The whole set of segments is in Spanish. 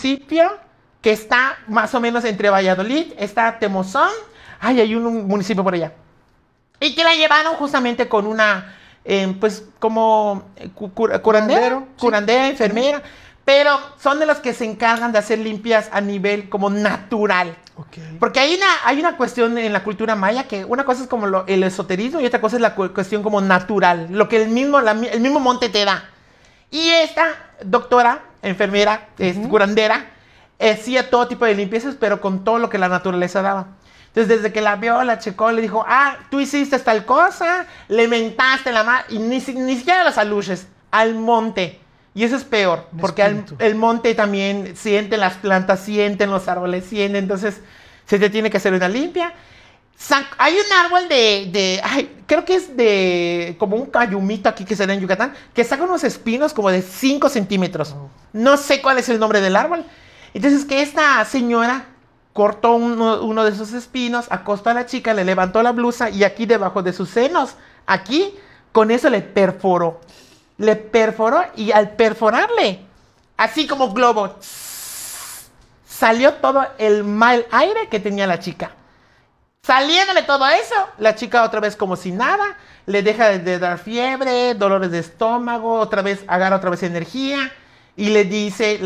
municipio que está más o menos entre Valladolid, está Temozón, hay un municipio por allá. Y que la llevaron justamente con una, pues como curandera, enfermera, pero son de los que se encargan de hacer limpias a nivel como natural. Okay. Porque hay una cuestión en la cultura maya que una cosa es como el esoterismo y otra cosa es la cuestión como natural, lo que el mismo monte te da. Y esta doctora, enfermera, curandera, hacía todo tipo de limpiezas, pero con todo lo que la naturaleza daba. Entonces, desde que la vio, la checó, le dijo, tú hiciste tal cosa, le mentaste la madre, y ni siquiera los aluches, al monte. Y eso es peor, porque el monte también siente, las plantas sienten, los árboles sienten, entonces se te tiene que hacer una limpia. Hay un árbol creo que es de como un cayumito aquí que se da en Yucatán, que saca unos espinos como de 5 centímetros. No sé cuál es el nombre del árbol. Entonces que esta señora cortó uno de esos espinos, acostó a la chica, le levantó la blusa y aquí debajo de sus senos, aquí, con eso le perforó. Le perforó y al perforarle, así como globo, salió todo el mal aire que tenía la chica. Saliéndole todo eso, la chica otra vez como si nada, le deja de dar fiebre, dolores de estómago, otra vez agarra otra vez energía y le dice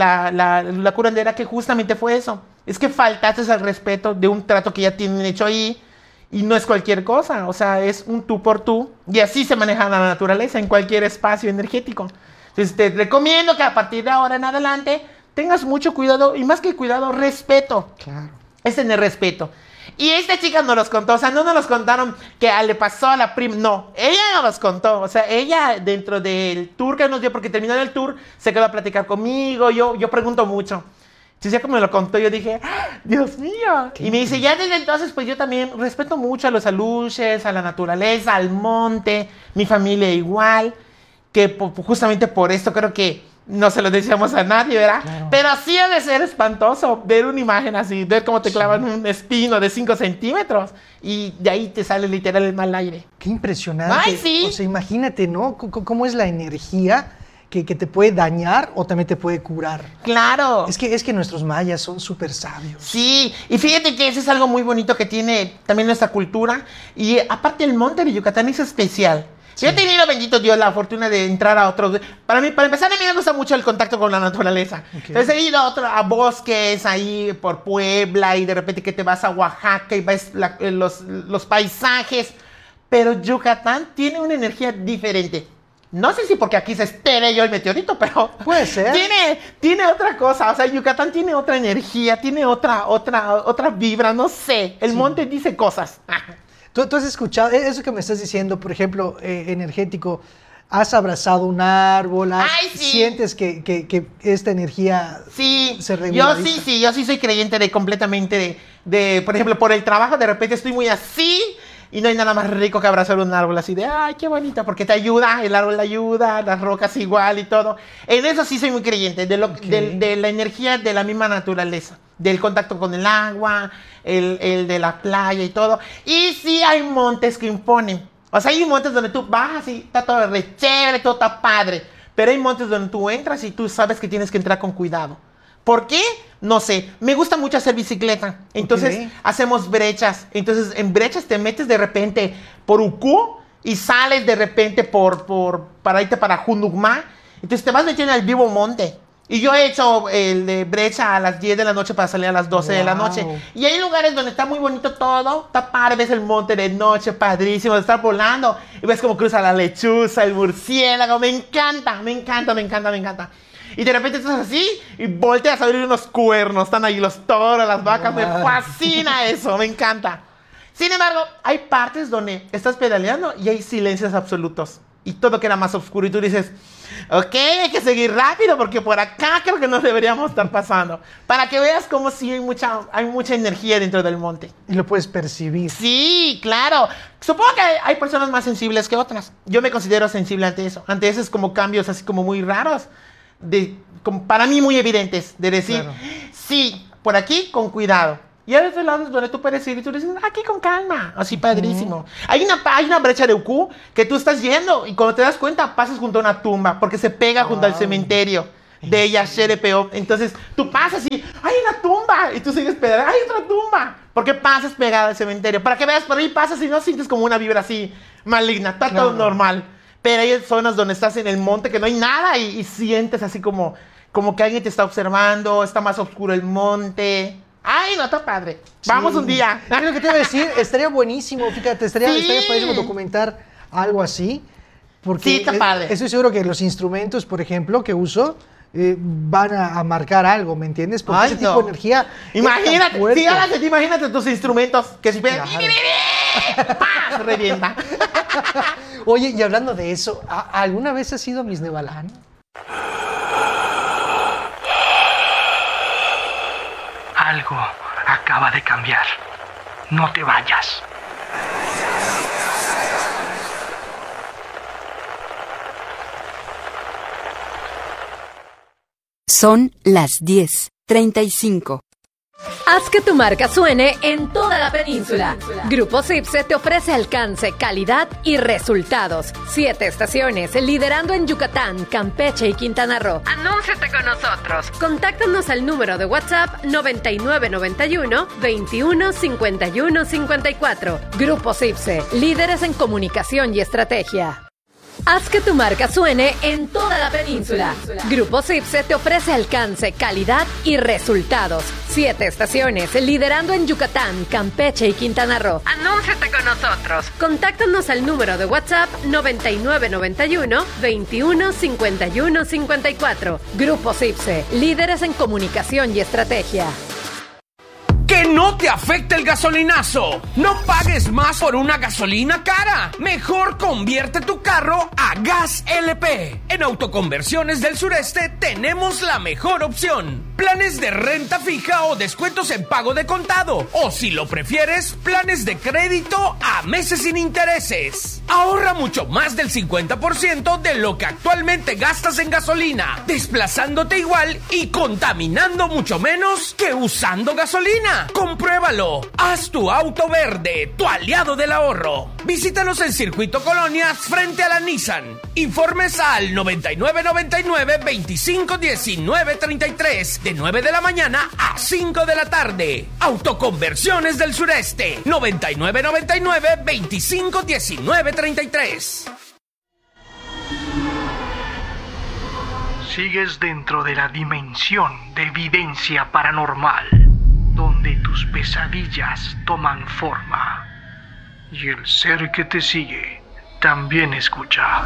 la curandera que justamente fue eso. Es que faltaste al respeto de un trato que ya tienen hecho ahí y no es cualquier cosa, o sea, es un tú por tú y así se maneja la naturaleza en cualquier espacio energético. Entonces te recomiendo que a partir de ahora en adelante tengas mucho cuidado y más que cuidado, respeto. Claro. Es tener respeto. Y esta chica nos los contó, o sea, no nos los contaron que le pasó a la prima, no, ella nos los contó, o sea, ella dentro del tour que nos dio, porque terminó el tour, se quedó a platicar conmigo, yo pregunto mucho. Entonces ya como me lo contó, yo dije, Dios mío. Y me dice, ya desde entonces, pues yo también respeto mucho a los aluches, a la naturaleza, al monte, mi familia igual, que justamente por esto creo que no se lo decíamos a nadie, ¿verdad? Claro. Pero sí ha de ser espantoso ver una imagen así, ver cómo te clavan un espino de 5 centímetros y de ahí te sale literal el mal aire. Qué impresionante. Ay, sí. O sea, imagínate, ¿no? ¿Cómo es la energía que te puede dañar o también te puede curar? Claro. Es que nuestros mayas son súper sabios. Sí, y fíjate que eso es algo muy bonito que tiene también nuestra cultura. Y aparte el monte de Yucatán es especial. Sí. Yo he tenido, bendito Dios, la fortuna de entrar a otros. Para empezar, a mí me gusta mucho el contacto con la naturaleza. Okay. Entonces he ido a bosques ahí por Puebla y de repente que te vas a Oaxaca y ves los paisajes. Pero Yucatán tiene una energía diferente. No sé si porque aquí se estrelló el meteorito, pero puede ser. Tiene otra cosa. O sea, Yucatán tiene otra energía, tiene otra vibra, no sé. El monte dice cosas. ¿Tú has escuchado eso que me estás diciendo, por ejemplo, energético? ¿Has abrazado un árbol? Ay, sí. ¿Sientes que esta energía se regulariza? Yo sí soy creyente completamente de, por ejemplo, por el trabajo, de repente estoy muy así y no hay nada más rico que abrazar un árbol así de, ay, qué bonito, porque te ayuda, el árbol te ayuda, las rocas igual y todo. En eso sí soy muy creyente, de la energía de la misma naturaleza, del contacto con el agua, el de la playa y todo. Y sí hay montes que imponen. O sea, hay montes donde tú bajas y está todo re chévere, todo está padre. Pero hay montes donde tú entras y tú sabes que tienes que entrar con cuidado. ¿Por qué? No sé. Me gusta mucho hacer bicicleta. Entonces, hacemos brechas. Entonces, en brechas te metes de repente por Ucú y sales de repente para irte para Junucmá. Entonces, te vas metiendo al vivo monte. Y yo he hecho el de brecha a las 10 de la noche para salir a las 12 de la noche. Y hay lugares donde está muy bonito todo. Está padre, ves el monte de noche, padrísimo, de estar volando. Y ves cómo cruza la lechuza, el murciélago. Me encanta. Y de repente estás así y volteas a abrir unos cuernos. Están ahí los toros, las vacas. Me fascina eso, me encanta. Sin embargo, hay partes donde estás pedaleando y hay silencios absolutos. Y todo queda más oscuro y tú dices, ok, hay que seguir rápido porque por acá creo que no deberíamos estar pasando. Para que veas cómo sí hay mucha energía dentro del monte. Y lo puedes percibir. Sí, claro. Supongo que hay personas más sensibles que otras. Yo me considero sensible ante eso. Ante esos como cambios así como muy raros. Como para mí muy evidentes. De decir, claro, sí, por aquí con cuidado. Y hay veces donde tú puedes ir y tú dices, aquí con calma, así padrísimo. Hay una brecha de Ucú que tú estás yendo y cuando te das cuenta pasas junto a una tumba porque se pega junto al cementerio. de Yaxerepeo. Entonces tú pasas y hay una tumba y tú sigues pegada, hay otra tumba. ¿Por qué pasas pegada al cementerio? Para que veas, por ahí pasas y no sientes como una vibra así maligna, está todo normal. Pero hay zonas donde estás en el monte que no hay nada y sientes así como que alguien te está observando, está más oscuro el monte. Ay, no, está padre. Vamos un día. Lo que te iba a decir, estaría buenísimo, fíjate, estaría padrísimo documentar algo así. Porque sí, está padre. Estoy seguro que los instrumentos, por ejemplo, que uso, van a marcar algo, ¿me entiendes? Porque ese tipo de energía. Imagínate, sí, imagínate tus instrumentos que si pegan. ¡Pah! Revienta. Oye, y hablando de eso, ¿alguna vez has ido a Misnebalán? Algo acaba de cambiar. No te vayas. Son las 10:35. Haz que tu marca suene en toda la península. Grupo Sipse te ofrece alcance, calidad y resultados. 7 estaciones, liderando en Yucatán, Campeche y Quintana Roo. Anúnciate con nosotros. Contáctanos al número de WhatsApp 9991 21 51 54. Grupo Sipse, líderes en comunicación y estrategia. Haz que tu marca suene en toda la península. Grupo Sipse te ofrece alcance, calidad y resultados. 7 estaciones, liderando en Yucatán, Campeche y Quintana Roo. Anúnciate con nosotros. Contáctanos al número de WhatsApp 9991 21 51 54. Grupo Sipse, líderes en comunicación y estrategia. ¡Que no te afecte el gasolinazo! ¡No pagues más por una gasolina cara! Mejor convierte tu carro a Gas LP. En Autoconversiones del Sureste tenemos la mejor opción. Planes de renta fija o descuentos en pago de contado. O si lo prefieres, planes de crédito a meses sin intereses. Ahorra mucho más del 50% de lo que actualmente gastas en gasolina, desplazándote igual y contaminando mucho menos que usando gasolina. ¡Compruébalo! Haz tu auto verde, tu aliado del ahorro. Visítanos en Circuito Colonias frente a la Nissan. Informes al 9999 25 19 33 de 9 de la mañana a 5 de la tarde. Autoconversiones del Sureste 9999 25 19 33. Sigues dentro de la dimensión de evidencia paranormal, donde tus pesadillas toman forma y el ser que te sigue también escucha.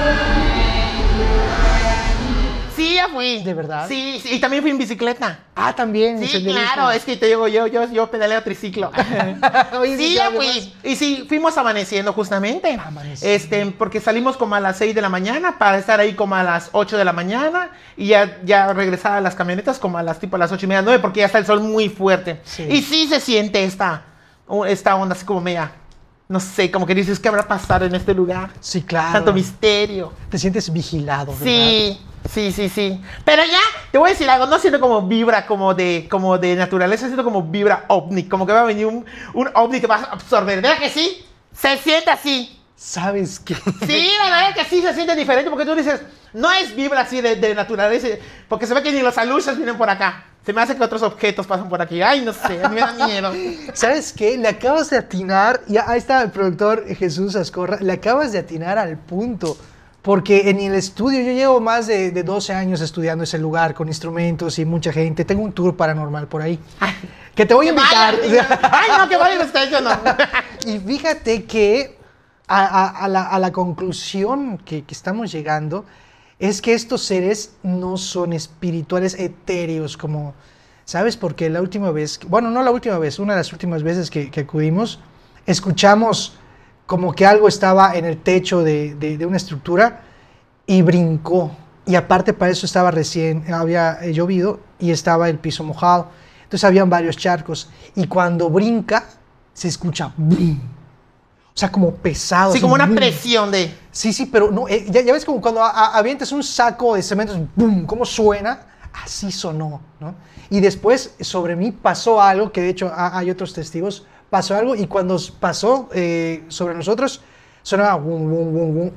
Sí, ya fui. ¿De verdad? Sí, y también fui en bicicleta. Ah, también. Sí, claro, es que te digo, yo pedaleo triciclo. Oye, sí, ya fui. Y sí, fuimos amaneciendo justamente. Porque salimos como a las 6 de la mañana para estar ahí como a las 8 de la mañana y ya regresar a las camionetas como a las 8:30, 9, porque ya está el sol muy fuerte. Sí. Y sí se siente esta onda así como media, no sé, como que dices, ¿qué habrá pasado en este lugar? Sí, claro. Tanto misterio. Te sientes vigilado, ¿verdad? Sí. Sí. Pero ya, te voy a decir algo, no siento como vibra como de naturaleza, siento como vibra ovni, como que va a venir un ovni que va a absorber. ¿Verdad que sí? Se siente así. ¿Sabes qué? Sí, la verdad que sí se siente diferente, porque tú dices, no es vibra así de naturaleza, porque se ve que ni los aluches vienen por acá. Se me hace que otros objetos pasan por aquí. Ay, no sé, a mí me da miedo. ¿Sabes qué? Le acabas de atinar, y ahí está el productor Jesús Ascorra, le acabas de atinar al punto. Porque en el estudio, yo llevo más de 12 años estudiando ese lugar con instrumentos y mucha gente. Tengo un tour paranormal por ahí. Que te voy a invitar. Ay, no, que vayan ustedes, yo no. Y fíjate que a la conclusión que estamos llegando es que estos seres no son espirituales etéreos como, ¿sabes? Porque la última vez, bueno, no la última vez, una de las últimas veces que acudimos, escuchamos como que algo estaba en el techo de una estructura y brincó. Y aparte para eso había llovido y estaba el piso mojado. Entonces habían varios charcos. Y cuando brinca, se escucha boom. O sea, como pesado. Sí, así, como una boom. presión de... Sí, pero no, ya ves como cuando avientas un saco de cemento, boom, ¿cómo suena? Así sonó, ¿no? Y después sobre mí pasó algo, que de hecho hay otros testigos, pasó algo y cuando pasó sobre nosotros sonaba bum, bum, bum, bum.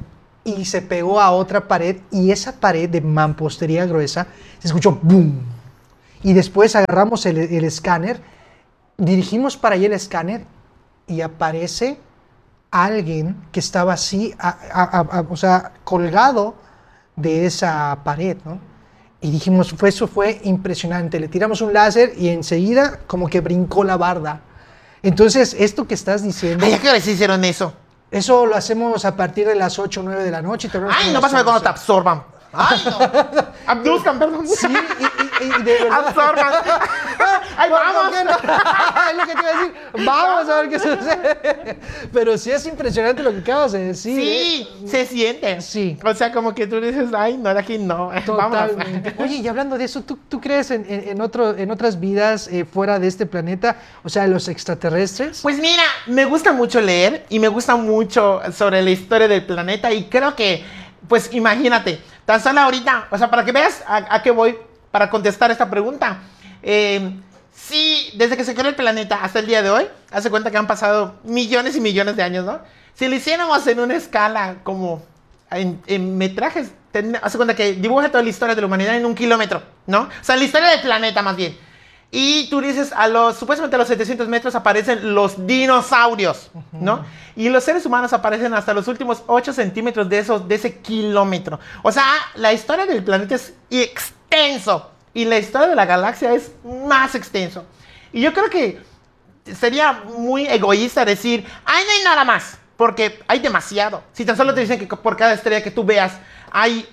y se pegó a otra pared, y esa pared de mampostería gruesa se escuchó ¡boom! Y después agarramos el escáner, dirigimos para allá el escáner y aparece alguien que estaba así, o sea, colgado de esa pared, ¿no? Y dijimos, eso fue impresionante. Le tiramos un láser y enseguida como que brincó la barda. Entonces, esto que estás diciendo... Ay, ¿a qué hora se hicieron eso? Eso lo hacemos a partir de las 8 o 9 de la noche. Ay, no pasa cuando te absorban. Ay, no. Abduzcan, perdón. Sí, y de verdad. Absorban. Ay, vamos. ¿Por qué no? Es lo que te iba a decir. Vamos a ver qué sucede. Pero sí es impresionante lo que acabas de decir. Sí, se siente. Sí. O sea, como que tú dices, ay, no, de aquí no. Totalmente. Oye, y hablando de eso, ¿tú crees en otras vidas fuera de este planeta? O sea, los extraterrestres. Pues mira, me gusta mucho leer y me gusta mucho sobre la historia del planeta y creo que, pues imagínate, tan solo ahorita, o sea, para que veas a qué voy para contestar esta pregunta. Sí, desde que se creó el planeta hasta el día de hoy, hace cuenta que han pasado millones y millones de años, ¿no? Si lo hiciéramos en una escala como en metrajes, hace cuenta que dibuja toda la historia de la humanidad en 1 kilómetro, ¿no? O sea, la historia del planeta más bien. Y tú dices, supuestamente a los 700 metros aparecen los dinosaurios, ¿no? Y los seres humanos aparecen hasta los últimos 8 centímetros de ese kilómetro. O sea, la historia del planeta es extenso. Y la historia de la galaxia es más extenso. Y yo creo que sería muy egoísta decir, ay, no hay nada más. Porque hay demasiado. Si tan solo te dicen que por cada estrella que tú veas hay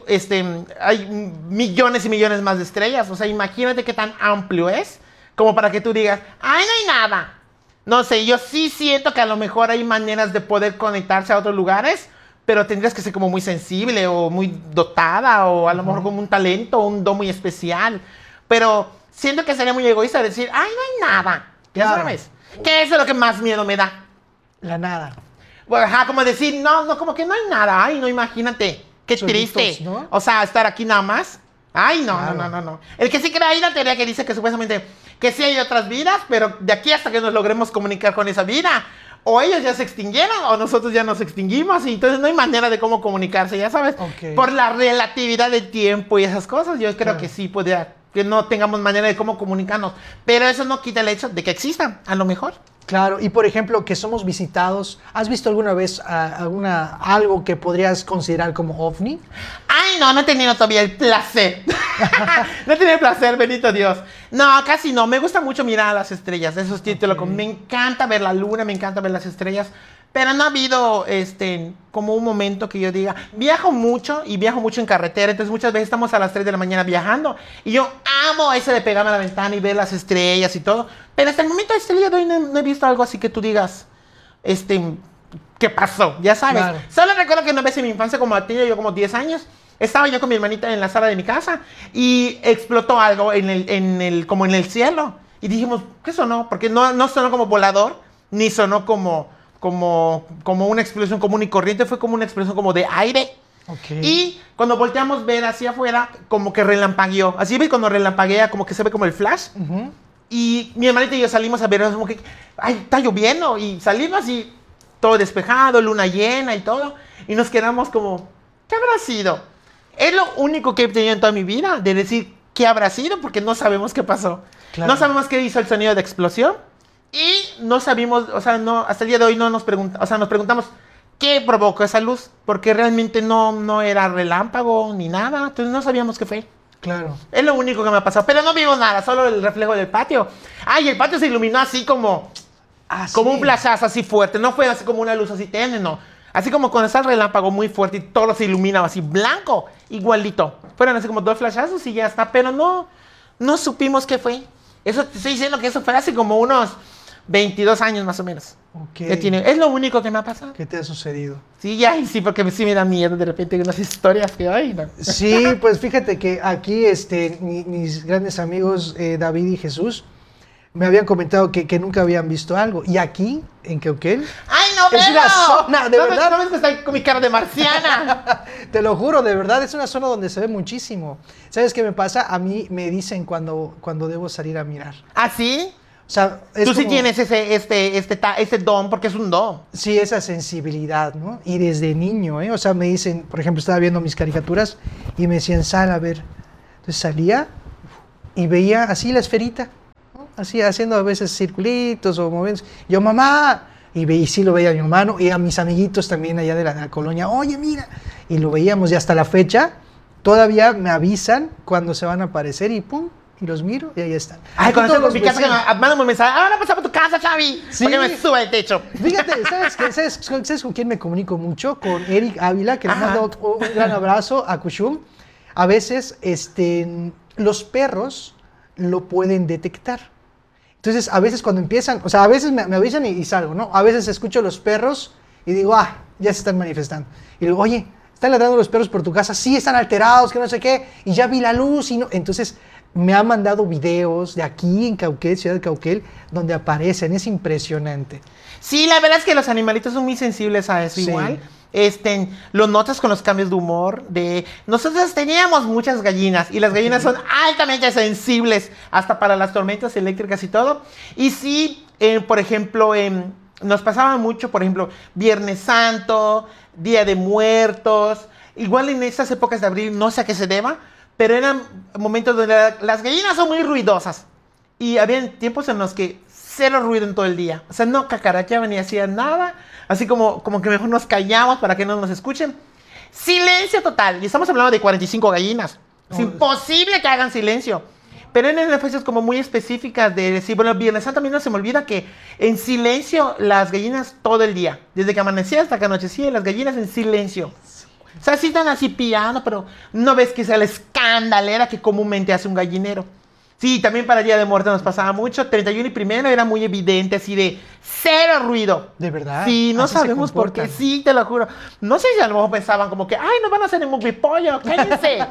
millones y millones más de estrellas. O sea, imagínate qué tan amplio es como para que tú digas, ay, no hay nada. No sé, yo sí siento que a lo mejor hay maneras de poder conectarse a otros lugares, pero tendrías que ser como muy sensible o muy dotada o a lo mejor como un talento o un don muy especial. Pero siento que sería muy egoísta decir, ay, no hay nada. ¿Ya sabes? ¿Qué es lo que más miedo me da? La nada. Bueno, ajá, como decir, no, como que no hay nada. Ay, no, imagínate. Qué Solitos, triste. ¿no? O sea, estar aquí nada más. Ay, no, Claro. no. El que sí cree ahí la teoría que dice que supuestamente que sí hay otras vidas, pero de aquí hasta que nos logremos comunicar con esa vida, o ellos ya se extinguieron o nosotros ya nos extinguimos y entonces no hay manera de cómo comunicarse, ya sabes. Ok. Por la relatividad del tiempo y esas cosas, yo creo que sí podría, que no tengamos manera de cómo comunicarnos. Pero eso no quita el hecho de que existan, a lo mejor. Claro, y por ejemplo, que somos visitados. ¿Has visto alguna vez algo que podrías considerar como ovni? Ay, no he tenido todavía el placer. No he tenido el placer, bendito Dios. No, casi no. Me gusta mucho mirar a las estrellas. Eso sí, te lo digo. Me encanta ver la luna, me encanta ver las estrellas. Pero no ha habido como un momento que yo diga, viajo mucho y viajo mucho en carretera, entonces muchas veces estamos a las 3 de la mañana viajando y yo amo ese de pegarme a la ventana y ver las estrellas y todo, pero hasta el momento hasta el día de hoy no he visto algo así que tú digas, ¿qué pasó? Ya sabes. Claro. Solo recuerdo que una vez en mi infancia, como tenía yo como 10 años, estaba yo con mi hermanita en la sala de mi casa y explotó algo como en el cielo y dijimos, ¿qué sonó? Porque no sonó como volador, ni sonó como una explosión común y corriente, fue como una explosión como de aire. Okay. Y cuando volteamos a ver hacia afuera, como que relampagueó. Así ves cuando relampaguea, como que se ve como el flash. Ujú. Y mi hermanita y yo salimos a ver, como que, ay, está lloviendo. Y salimos así, todo despejado, luna llena y todo. Y nos quedamos como, ¿qué habrá sido? Es lo único que he tenido en toda mi vida, de decir, ¿qué habrá sido? Porque no sabemos qué pasó. Claro. No sabemos qué hizo el sonido de explosión. Y no sabemos, o sea, hasta el día de hoy nos preguntamos qué provocó esa luz, porque realmente no era relámpago ni nada, entonces no sabíamos qué fue. Claro. Es lo único que me ha pasado, pero no vimos nada, solo el reflejo del patio. Ay, el patio se iluminó así como Sí. un flashazo así fuerte, no fue así como una luz así tenue, no. Así como cuando está el relámpago muy fuerte y todo se ilumina así blanco, igualito. Fueron así como 2 flashazos y ya está, pero no supimos qué fue. Eso te estoy diciendo que eso fue hace como unos 22 años más o menos. Ok. Es lo único que me ha pasado. ¿Qué te ha sucedido? Sí, ya, y sí, porque sí me da miedo de repente unas historias que hay. No. Sí, pues fíjate que aquí mis grandes amigos David y Jesús me habían comentado que nunca habían visto algo. Y aquí, en Queuquel, ¡Ay, no veo! es una zona, de ¿No verdad. ¿No ves que está con mi cara de marciana? Te lo juro, de verdad, es una zona donde se ve muchísimo. ¿Sabes qué me pasa? A mí me dicen cuando debo salir a mirar. ¿Ah, sí? O sea, es Tú sí como- tienes ese don, porque es un don. Sí, esa sensibilidad, ¿no? Y desde niño, ¿eh? O sea, me dicen, por ejemplo, estaba viendo mis caricaturas y me decían, sal, a ver. Entonces salía y veía así la esferita, ¿no? Así haciendo a veces circulitos o movimientos. Yo, mamá, y sí lo veía a mi hermano y a mis amiguitos también allá de la colonia, oye, mira. Y lo veíamos y hasta la fecha todavía me avisan cuando se van a aparecer y pum, y los miro y ahí están. Ay, Aquí cuando todos estoy los por mi casa, que vecinos. me mandan un mensaje. Ahora pasamos a tu casa, Xavi. Sí. Porque me sube el techo. Fíjate, ¿sabes con quién me comunico mucho? Con Eric Ávila, que le Ajá. mando un gran abrazo a Kushum. A veces los perros lo pueden detectar. Entonces, a veces cuando empiezan, o sea, a veces me avisan y salgo, ¿no? A veces escucho los perros y digo, ya se están manifestando. Y digo, oye, ¿están ladrando los perros por tu casa? Sí, están alterados, que no sé qué. Y ya vi la luz y no. Entonces, me han mandado videos de aquí en Cauquel, ciudad de Cauquel, donde aparecen. Es impresionante. Sí, la verdad es que los animalitos son muy sensibles a eso Sí. igual. Lo notas con los cambios de humor. Nosotros teníamos muchas gallinas y las gallinas son altamente sensibles hasta para las tormentas eléctricas y todo. Y sí, por ejemplo, nos pasaba mucho, por ejemplo, Viernes Santo, Día de Muertos. Igual en estas épocas de abril, no sé a qué se deba, pero eran momentos donde las gallinas son muy ruidosas. Y había tiempos en los que cero ruido en todo el día. O sea, no cacarachaban ni hacían nada. Así como que mejor nos callamos para que no nos escuchen. Silencio total. Y estamos hablando de 45 gallinas. Es imposible que hagan silencio. Pero eran fechas como muy específicas de decir, bueno, el Viernes Santo a mí no se me olvida que en silencio las gallinas todo el día. Desde que amanecía hasta que anochecía, las gallinas en silencio. O sea, sí están así piando, pero no ves que sea la escandalera que comúnmente hace un gallinero. Sí, también para el Día de Muertos nos pasaba mucho. 31 y primero era muy evidente, así de cero ruido. ¿De verdad? Sí, no Así se sabemos por qué. comportan. Sí, te lo juro. No sé si a lo mejor pensaban como que, ay, nos van a hacer un pollo, cállense.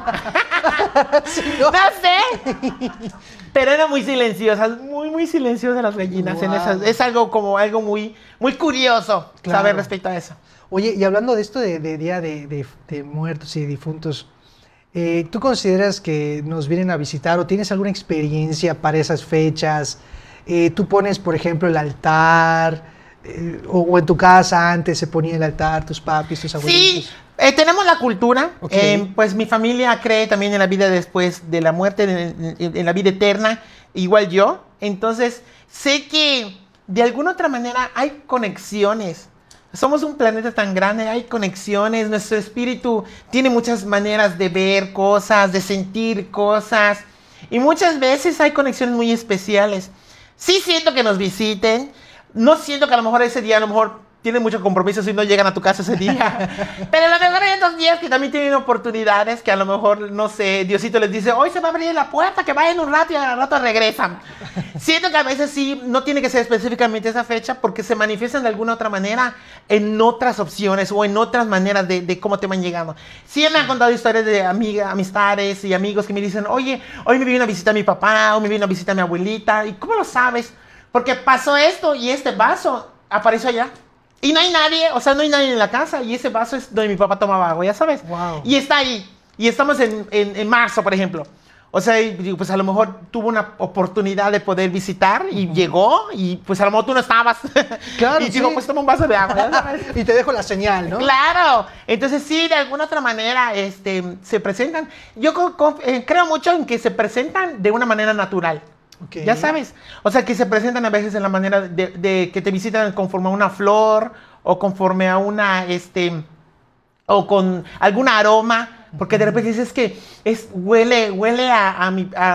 ¿no? No sé. Pero eran muy silenciosas, muy silenciosas las gallinas. En Wow. esas. Es algo muy curioso Claro. saber respecto a eso. Oye, y hablando de esto de Día de Muertos y de Difuntos, ¿tú consideras que nos vienen a visitar o tienes alguna experiencia para esas fechas? ¿Tú pones, por ejemplo, el altar? O en tu casa antes se ponía el altar, tus papis, tus abuelitos. Sí, tenemos la cultura. Ok. Pues mi familia cree también en la vida después de la muerte, en la vida eterna, igual yo. Entonces, sé que de alguna otra manera hay conexiones. Somos un planeta tan grande, hay conexiones. Nuestro espíritu tiene muchas maneras de ver cosas, de sentir cosas. Y muchas veces hay conexiones muy especiales. Sí siento que nos visiten. No siento que a lo mejor ese día, a lo mejor tienen muchos compromisos y no llegan a tu casa ese día. Pero a lo mejor hay otros días que también tienen oportunidades que a lo mejor, no sé, Diosito les dice, hoy se va a abrir la puerta, que vayan un rato y al rato regresan. Siento que a veces sí, no tiene que ser específicamente esa fecha porque se manifiestan de alguna otra manera en otras opciones o en otras maneras de cómo te van llegando. Sí me han contado historias de amistades y amigos que me dicen, oye, hoy me vino a visitar mi papá, hoy me vino a visitar mi abuelita. ¿Y cómo lo sabes? Porque pasó esto y este vaso apareció allá. Y no hay nadie, o sea, no hay nadie en la casa. Y ese vaso es donde mi papá tomaba agua, ya sabes. Wow. Y está ahí. Y estamos en marzo, por ejemplo. O sea, y digo, pues a lo mejor tuvo una oportunidad de poder visitar y llegó. Y pues a lo mejor tú no estabas. Claro, y digo, sí. pues toma un vaso de agua, ya sabes. Y te dejo la señal, ¿no? Claro, entonces sí, de alguna otra manera se presentan. Yo creo mucho en que se presentan de una manera natural. Ok. Ya sabes, o sea, que se presentan a veces en la manera de que te visitan conforme a una flor o conforme a una, o con algún aroma, porque de repente dices que huele a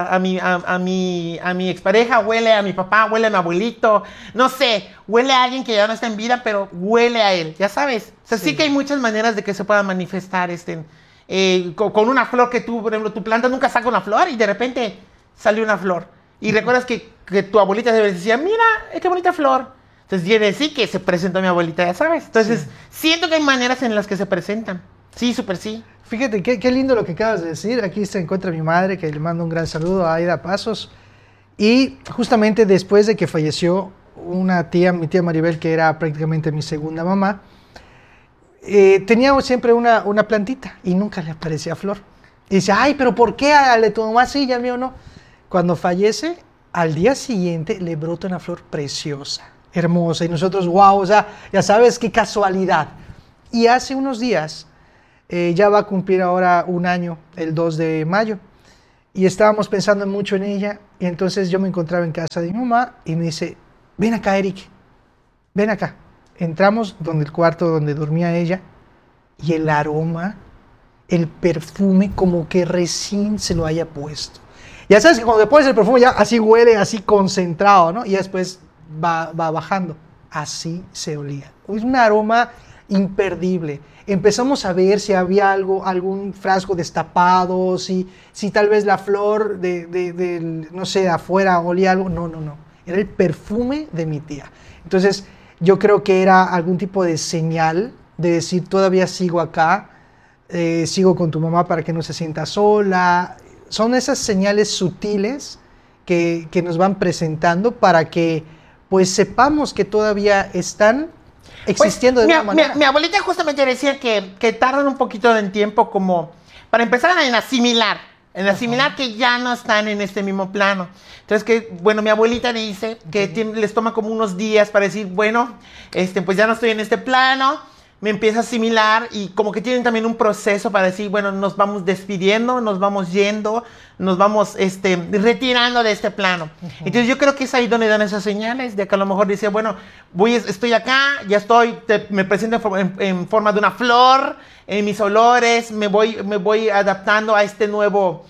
mi expareja, huele a mi papá, huele a mi abuelito, no sé, huele a alguien que ya no está en vida, pero huele a él, ya sabes. O sea, sí que hay muchas maneras de que se puedan manifestar, con una flor que tú, por ejemplo, tu planta nunca saca una flor y de repente sale una flor. Y recuerdas que tu abuelita decía, mira, qué bonita flor. Entonces quiere decir que se presentó mi abuelita, ya sabes. Entonces, siento que hay maneras en las que se presentan. Sí, súper sí. Fíjate, qué lindo lo que acabas de decir. Aquí se encuentra mi madre, que le mando un gran saludo a Aida Pasos. Y justamente después de que falleció una tía, mi tía Maribel, que era prácticamente mi segunda mamá, teníamos siempre una plantita y nunca le aparecía flor. Y dice, ay, pero ¿por qué a tu mamá sí y al mío no? Cuando fallece, al día siguiente le brota una flor preciosa, hermosa, y nosotros, wow, o sea, ya sabes, qué casualidad. Y hace unos días, ya va a cumplir ahora 1 año, el 2 de mayo, y estábamos pensando mucho en ella, y entonces yo me encontraba en casa de mi mamá, y me dice, ven acá, Eric, ven acá. Entramos donde el cuarto donde dormía ella, y el aroma, el perfume, como que recién se lo haya puesto. Ya sabes que cuando te pones el perfume ya así huele, así concentrado, ¿no? Y después va bajando. Así se olía. Es un aroma imperdible. Empezamos a ver si había algún frasco destapado, si tal vez la flor no sé, afuera olía algo. No. Era el perfume de mi tía. Entonces, yo creo que era algún tipo de señal de decir, todavía sigo acá, sigo con tu mamá para que no se sienta sola. Son esas señales sutiles que nos van presentando para que pues sepamos que todavía están existiendo de alguna manera. Mi abuelita justamente decía que tardan un poquito en tiempo como para empezar en asimilar que ya no están en este mismo plano. Entonces, mi abuelita dice que les toma como unos días para decir, bueno, pues ya no estoy en este plano, me empieza a asimilar y como que tienen también un proceso para decir, bueno, nos vamos despidiendo, nos vamos yendo, nos vamos retirando de este plano. Entonces yo creo que es ahí donde dan esas señales de que a lo mejor dice, bueno, estoy acá, ya me presento en forma de una flor, en mis olores, me voy adaptando a este nuevo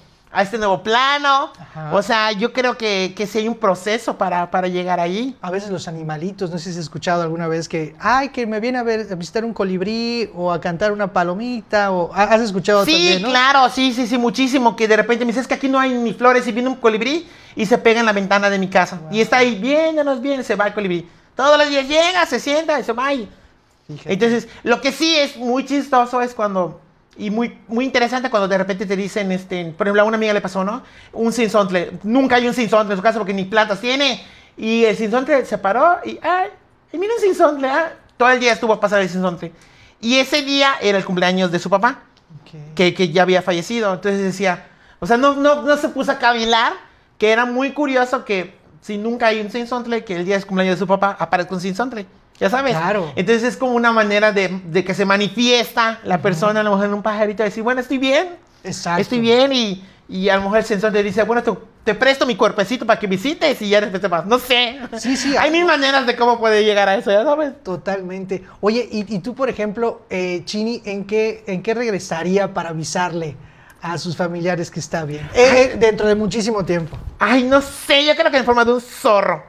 plano. Ajá. O sea, yo creo que sí hay un proceso para llegar ahí. A veces los animalitos, no sé si has escuchado alguna vez que me viene a visitar un colibrí o a cantar una palomita, o has escuchado también, ¿no? Sí, claro, sí, muchísimo, que de repente me dices que aquí no hay ni flores y viene un colibrí y se pega en la ventana de mi casa. Wow. Y está ahí viéndonos bien, se va el colibrí. Todos los días llega, se sienta y se va. Fíjate. Entonces, lo que sí es muy chistoso es cuando... Y muy, muy interesante cuando de repente te dicen, por ejemplo, a una amiga le pasó, ¿no? Un sinsontle. Nunca hay un sinsontle en su casa porque ni plantas tiene. Y el sinsontle se paró y mira un sinsontle. Todo el día estuvo a pasar el sinsontle. Y ese día era el cumpleaños de su papá, okay, que ya había fallecido. Entonces decía, o sea, no se puso a cavilar, que era muy curioso que si nunca hay un sinsontle, que el día del cumpleaños de su papá aparezca un sinsontle. Ya sabes. Claro. Entonces es como una manera de que se manifiesta la persona, a lo mejor en un pajarito, decir, bueno, estoy bien. Exacto. Estoy bien y a lo mejor el sensor te dice, bueno, te presto mi cuerpecito para que visites y ya después te vas. No sé. Sí. Hay mil maneras de cómo puede llegar a eso, ya sabes. Totalmente. Oye, y tú, por ejemplo, Chini, ¿en qué regresaría para avisarle a sus familiares que está bien? Dentro de muchísimo tiempo. Ay, no sé, yo creo que en forma de un zorro.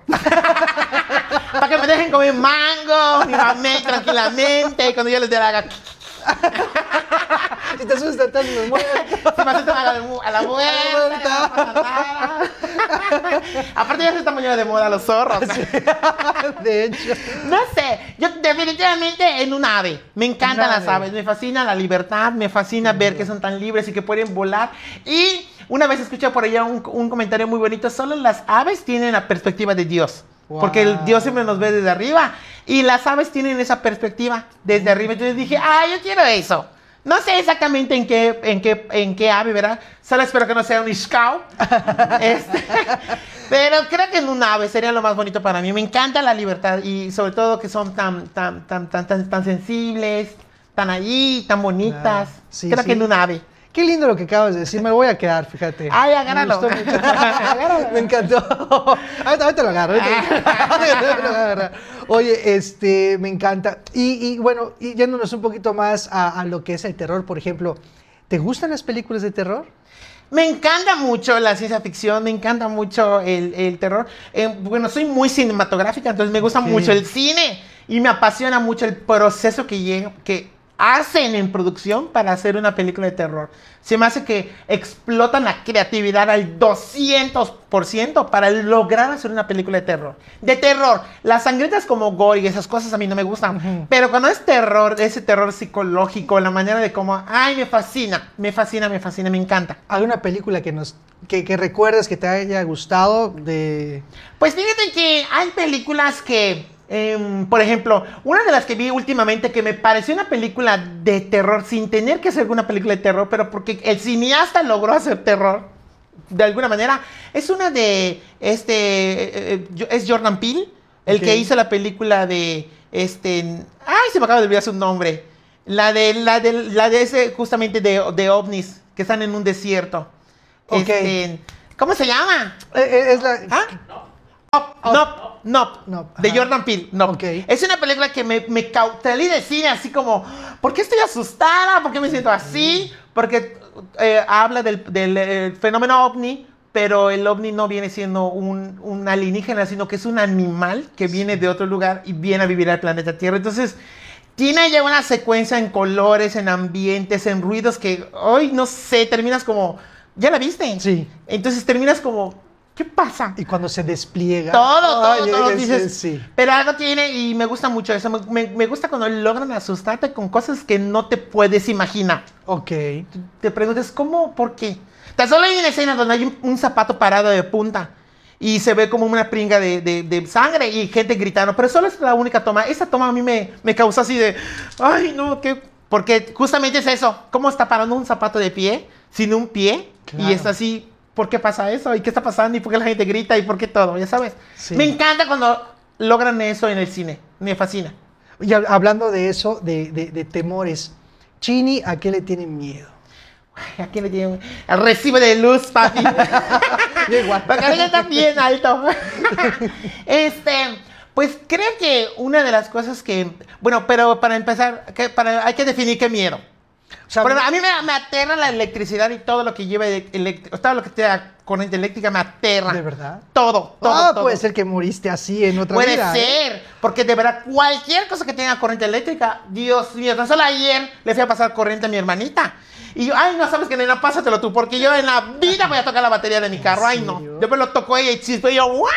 Para que me dejen comer mango, mi mamá tranquilamente, cuando yo les dé la gana. Si te asustan tanto, me mueven. Se me asustan a la vuelta, no pasa nada. Aparte ya se están poniendo de moda los zorros. Sí. De hecho. No sé, yo definitivamente en un ave. Me encantan las aves, me fascina la libertad, me fascina ver que son tan libres y que pueden volar. Y una vez escuché por allá un comentario muy bonito, solo las aves tienen la perspectiva de Dios. Wow. Porque el Dios siempre nos ve desde arriba y las aves tienen esa perspectiva desde arriba. Entonces dije, yo quiero eso. No sé exactamente en qué ave, ¿verdad? Solo espero que no sea un iscao. Pero creo que en un ave sería lo más bonito para mí. Me encanta la libertad y sobre todo que son tan sensibles, tan allí, tan bonitas. Sí, creo que en un ave. Qué lindo lo que acabas de decir, me lo voy a quedar, fíjate. Ay, agárralo. Me encantó. Ahorita lo agarro. Oye, me encanta. Y bueno, y yéndonos un poquito más a lo que es el terror, por ejemplo, ¿te gustan las películas de terror? Me encanta mucho la ciencia ficción, me encanta mucho el terror. Bueno, soy muy cinematográfica, entonces me gusta mucho el cine y me apasiona mucho el proceso que hacen en producción para hacer una película de terror. Se me hace que explotan la creatividad al 200% para lograr hacer una película de terror. De terror. Las sangrientas como gore y esas cosas a mí no me gustan. Pero cuando es terror, ese terror psicológico, la manera de cómo... me fascina, me encanta. ¿Hay una película que recuerdes que te haya gustado? Pues fíjate que hay películas que... por ejemplo, una de las que vi últimamente que me pareció una película de terror sin tener que ser una película de terror, pero porque el cineasta logró hacer terror, de alguna manera. Es una de, es Jordan Peele, el que hizo la película de, ay, se me acaba de olvidar su nombre. La de ese, justamente de ovnis, que están en un desierto. Ok. ¿Cómo se llama? Es la... No, de ajá. Jordan Peele, no. Ok. Es una película que me salí del cine así como, ¿por qué estoy asustada? ¿Por qué me siento así? Porque habla del fenómeno ovni, pero el ovni no viene siendo un alienígena, sino que es un animal que viene de otro lugar y viene a vivir al planeta Tierra. Entonces, tiene ya una secuencia en colores, en ambientes, en ruidos que hoy, no sé, terminas como, ¿ya la viste? Sí. Entonces terminas como, ¿qué pasa? Y cuando se despliega... Todo, dices, sí. pero algo tiene y me gusta mucho eso, me gusta cuando logran asustarte con cosas que no te puedes imaginar. Ok. Te preguntas, ¿cómo? ¿Por qué? Tan solo hay una escena donde hay un zapato parado de punta y se ve como una pringa de sangre y gente gritando, pero solo es la única toma. Esa toma a mí me causó así de, ay, no, ¿qué? Porque justamente es eso, ¿cómo está parando un zapato de pie sin un pie? Claro. Y está así, ¿por qué pasa eso? ¿Y qué está pasando? ¿Y por qué la gente grita? ¿Y por qué todo? Ya sabes. Sí. Me encanta cuando logran eso en el cine. Me fascina. Y hablando de eso, de temores, Chini, ¿a qué le tienen miedo? Ay, ¿a quién le tiene? Al recibo de luz, papi. Igual. Porque ahorita está bien alto. Pues creo que una de las cosas que... Bueno, pero para empezar, hay que definir qué miedo. O sea, Pero a mí me aterra la electricidad y todo lo que lleva todo lo que tenga corriente eléctrica me aterra. ¿De verdad? Todo. Puede ser que moriste así en otra Puede vida. ser, porque de verdad cualquier cosa que tenga corriente eléctrica, Dios mío, tan solo ayer le fui a pasar corriente a mi hermanita. Y yo, ay, no sabes que nena, pásatelo tú, porque yo en la vida voy a tocar la batería de mi carro, ay no. serio? Después lo tocó ella y chispe y yo, ¡guau!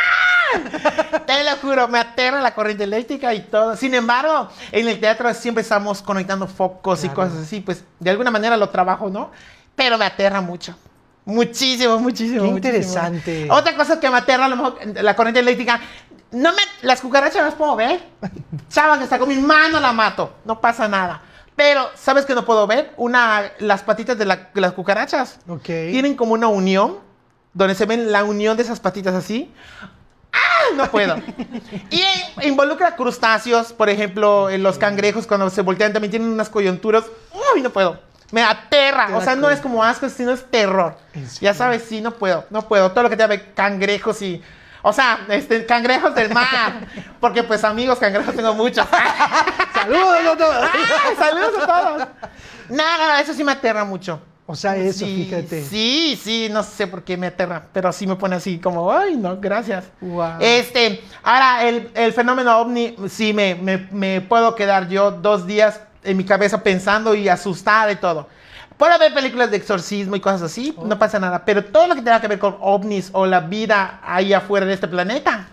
Te lo juro, me aterra la corriente eléctrica y todo. Sin embargo, en el teatro siempre estamos conectando focos y cosas así, pues de alguna manera lo trabajo, ¿no? Pero me aterra mucho. Muchísimo. Qué interesante. Otra cosa que me aterra, a lo mejor, la corriente eléctrica, las cucarachas las puedo ver. Sabes que está con mi mano la mato, no pasa nada. Pero, ¿sabes qué no puedo ver? Las patitas de las cucarachas. Ok. Tienen como una unión, donde se ven la unión de esas patitas así. ¡Ah! No puedo. Y involucra crustáceos, por ejemplo, los cangrejos cuando se voltean también tienen unas coyunturas. ¡Uy, no puedo! Me aterra. Te O da sea, no cosa. es como asco, sino es terror. ¿En serio? Ya sabes, sí, no puedo. Todo lo que tenga cangrejos y... O sea, cangrejos del mar. Porque, pues, amigos cangrejos tengo muchos. ¡Saludos a todos! ¡Ay, saludos a todos! No, eso sí me aterra mucho. O sea, eso, Sí, fíjate. Sí, no sé por qué me aterra, pero sí me pone así como, ay, no, gracias. Wow. Ahora, el fenómeno ovni, sí, me puedo quedar yo 2 días en mi cabeza pensando y asustada y todo. Puedo ver películas de exorcismo y cosas así, no pasa nada, pero todo lo que tenga que ver con ovnis o la vida ahí afuera de este planeta,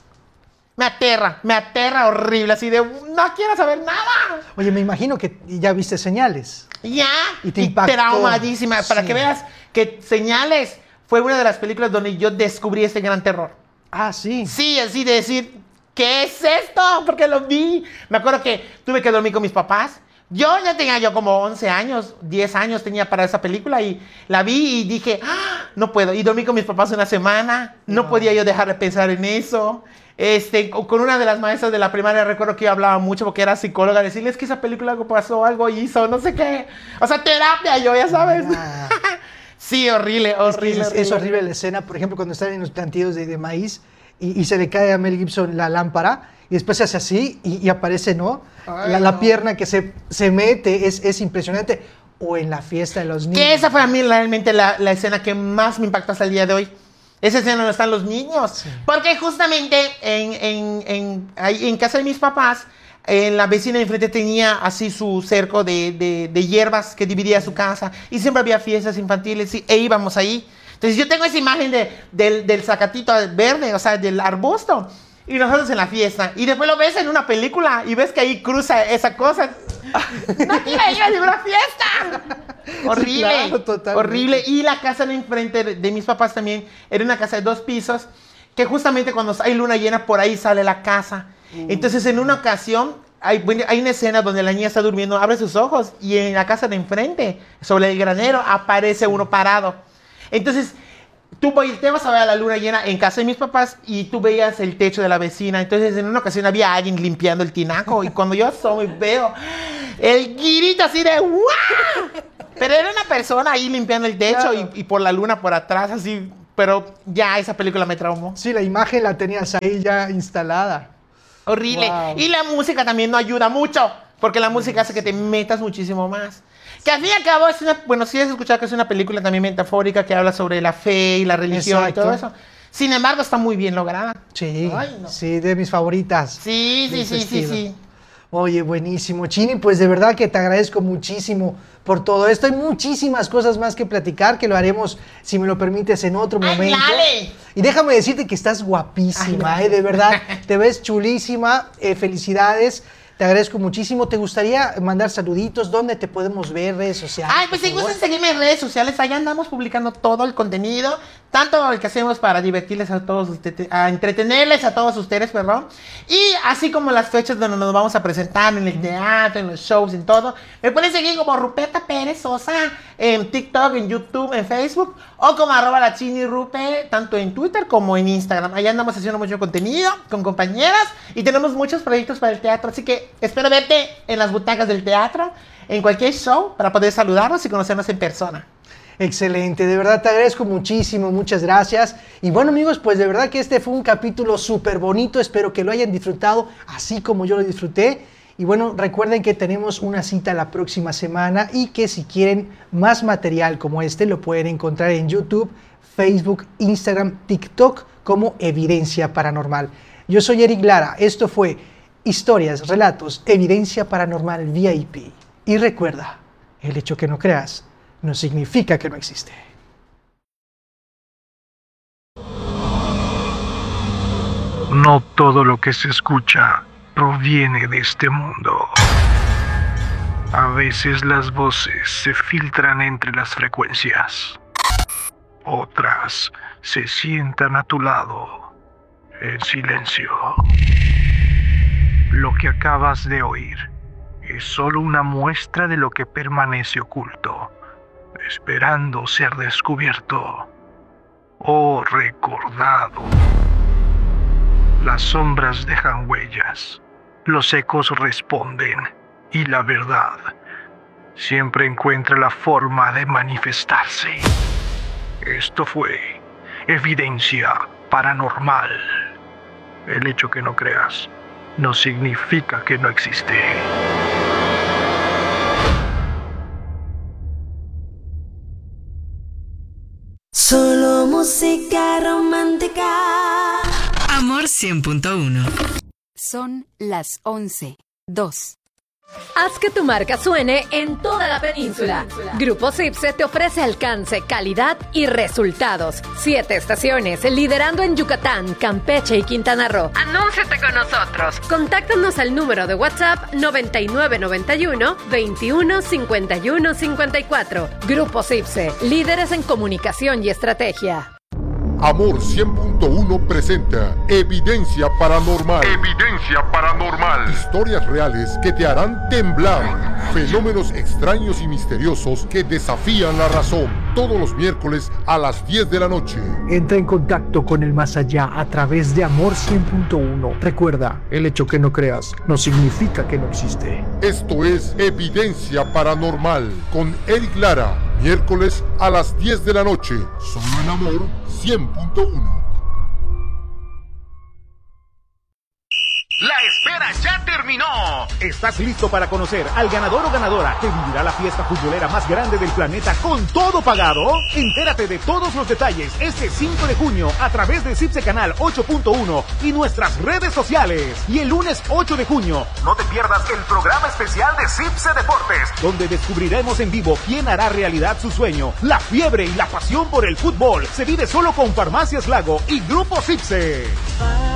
me aterra horrible, así de, no quiero saber nada. Oye, me imagino que ya viste señales. Ya, Y te impactó. traumadísima. Para Sí. que veas que Señales fue una de las películas donde yo descubrí este gran terror. Ah, sí. Sí, así de decir, ¿qué es esto? Porque lo vi. Me acuerdo que tuve que dormir con mis papás. Yo ya tenía como 11 años, 10 años tenía para esa película y la vi y dije, ¡ah! No puedo. Y dormí con mis papás una semana. No podía yo dejar de pensar en eso. Con una de las maestras de la primaria recuerdo que yo hablaba mucho porque era psicóloga, decirles que esa película algo pasó, algo hizo, no sé qué. O sea, terapia yo, ya sabes. Ah. Sí, horrible. Es horrible la escena, por ejemplo, cuando están en los plantíos de maíz y se le cae a Mel Gibson la lámpara y después se hace así y aparece, ¿no? Ay, La no. pierna que se mete, es impresionante. O en la fiesta de los niños. Que esa fue a mí realmente la escena que más me impactó hasta el día de hoy. Esa escena donde están los niños. Sí. Porque justamente ahí en casa de mis papás, la vecina de enfrente tenía así su cerco de hierbas que dividía su casa. Y siempre había fiestas infantiles e íbamos ahí. Entonces yo tengo esa imagen del zacatito verde, o sea, del arbusto. Y nosotros en la fiesta. Y después lo ves en una película y ves que ahí cruza esa cosa. ¡No quiero ir a ninguna fiesta! Horrible, claro, totalmente. horrible. Y la casa de enfrente de mis papás también era una casa de 2 pisos, que justamente cuando hay luna llena por ahí sale la casa. Entonces en una ocasión hay una escena donde la niña está durmiendo, abre sus ojos y en la casa de enfrente, sobre el granero, aparece uno parado. Entonces tú volteabas a ver a la luna llena en casa de mis papás y tú veías el techo de la vecina. Entonces, en una ocasión había alguien limpiando el tinaco y cuando yo asomo y veo el grito así de ¡guau! Pero era una persona ahí limpiando el techo y por la luna por atrás, así. Pero ya esa película me traumó. Sí, la imagen la tenías ahí ya instalada. Horrible. Wow. Y la música también no ayuda mucho, porque la música hace que te metas muchísimo más. Que al fin y al cabo es una, bueno, sí has escuchado que es una película también metafórica que habla sobre la fe y la religión. Exacto. Y todo eso. Sin embargo, está muy bien lograda. Sí, Ay, no. sí, de mis favoritas. Sí. Oye, buenísimo. Chini, pues de verdad que te agradezco muchísimo por todo esto. Hay muchísimas cosas más que platicar, que lo haremos, si me lo permites, en otro momento. Dale. Y déjame decirte que estás guapísima, de verdad. Te ves chulísima. Felicidades. Te agradezco muchísimo. ¿Te gustaría mandar saluditos? ¿Dónde te podemos ver? ¿Redes sociales? Ay, pues si gustan seguirme en redes sociales, allá andamos publicando todo el contenido, tanto el que hacemos para divertirles a todos ustedes, a entretenerles a todos ustedes, perdón, y así como las fechas donde nos vamos a presentar en el teatro, en los shows, en todo. Me pueden seguir como Ruperta Pérez Sosa en TikTok, en YouTube, en Facebook, o como @lachinirupe, tanto en Twitter como en Instagram. Allá andamos haciendo mucho contenido con compañeras y tenemos muchos proyectos para el teatro, así que espero verte en las butacas del teatro, en cualquier show, para poder saludarnos y conocernos en persona. Excelente, de verdad te agradezco muchísimo, muchas gracias. Y bueno, amigos, pues de verdad que este fue un capítulo súper bonito, espero que lo hayan disfrutado así como yo lo disfruté. Y bueno, recuerden que tenemos una cita la próxima semana y que si quieren más material como este lo pueden encontrar en YouTube, Facebook, Instagram, TikTok como Evidencia Paranormal. Yo soy Eric Lara, esto fue Historias, Relatos, Evidencia Paranormal VIP. Y recuerda, el hecho que no creas no significa que no existe. No todo lo que se escucha proviene de este mundo. A veces las voces se filtran entre las frecuencias. Otras se sientan a tu lado en silencio. Lo que acabas de oír es solo una muestra de lo que permanece oculto, esperando ser descubierto o recordado. Las sombras dejan huellas, los ecos responden y la verdad siempre encuentra la forma de manifestarse. Esto fue Evidencia Paranormal. El hecho que no creas no significa que no existe. Solo música romántica. Amor 100.1. Son las 11:02. Haz que tu marca suene en toda la península. Grupo Cipse te ofrece alcance, calidad y resultados. 7 estaciones, liderando en Yucatán, Campeche y Quintana Roo. Anúnciate con nosotros. Contáctanos al número de WhatsApp 9991 21 51 54. Grupo Cipse, líderes en comunicación y estrategia. Amor 100.1 presenta Evidencia Paranormal. Evidencia Paranormal. Historias reales que te harán temblar. Fenómenos extraños y misteriosos que desafían la razón. Todos los miércoles a las 10 de la noche. Entra en contacto con el más allá a través de Amor 100.1. Recuerda, el hecho que no creas no significa que no existe. Esto es Evidencia Paranormal con Eric Lara. Miércoles a las 10 de la noche. Solo en Amor 100.1. La espera ya terminó. ¿Estás listo para conocer al ganador o ganadora que vivirá la fiesta futbolera más grande del planeta con todo pagado? Entérate de todos los detalles este 5 de junio a través de Cipse Canal 8.1 y nuestras redes sociales. Y el lunes 8 de junio, no te pierdas el programa especial de Cipse Deportes, donde descubriremos en vivo quién hará realidad su sueño. La fiebre y la pasión por el fútbol se vive solo con Farmacias Lago y Grupo Cipse.